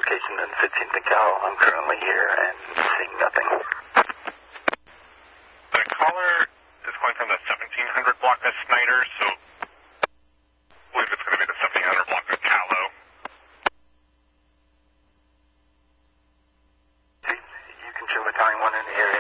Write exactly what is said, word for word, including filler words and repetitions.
location in fifteenth and Cal. I'm currently here and seeing nothing. The caller is calling from the seventeen hundred block of Snyder, so I believe it's going to be the seventeen hundred block of Callow. You can show Battalion one in the area.